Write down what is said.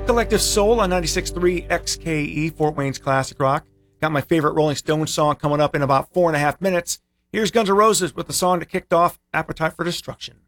Collective Soul on 96.3 XKE, Fort Wayne's Classic Rock. Got my favorite Rolling Stones song coming up in about 4.5 minutes. Here's Guns N' Roses with the song that kicked off Appetite for Destruction.